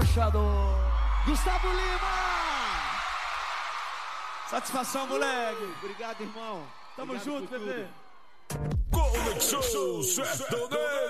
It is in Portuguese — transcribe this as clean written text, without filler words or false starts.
embaixador Gustavo Lima. Satisfação, moleque. Obrigado, irmão. Tamo Obrigado junto, bebê. Conexão Sertaneja.